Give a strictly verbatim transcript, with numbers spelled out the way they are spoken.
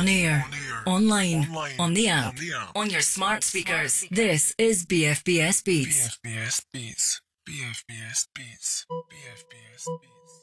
On air, On air, online, online, on the app, on the app, on your smart speakers. This is B F B S Beats. B F B S Beats, B F B S Beats, B F B S Beats.